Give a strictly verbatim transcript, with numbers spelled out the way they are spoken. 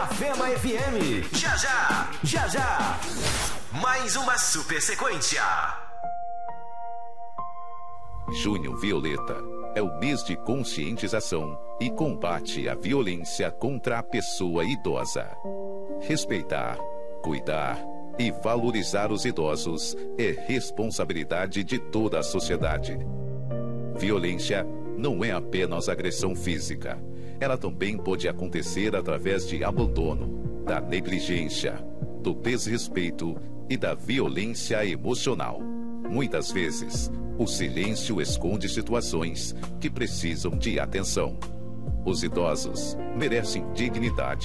Itafema F M. Já já, já já. Mais uma super sequência. Junho Violeta é o mês de conscientização e combate à violência contra a pessoa idosa. Respeitar, cuidar e valorizar os idosos é responsabilidade de toda a sociedade. Violência não é apenas agressão física. Ela também pode acontecer através de abandono, da negligência, do desrespeito e da violência emocional. Muitas vezes, o silêncio esconde situações que precisam de atenção. Os idosos merecem dignidade